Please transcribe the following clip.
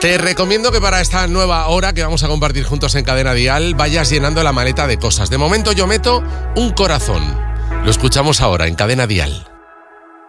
Te recomiendo que para esta nueva hora que vamos a compartir juntos en Cadena Dial vayas llenando la maleta de cosas. De momento yo meto un corazón. Lo escuchamos ahora en Cadena Dial.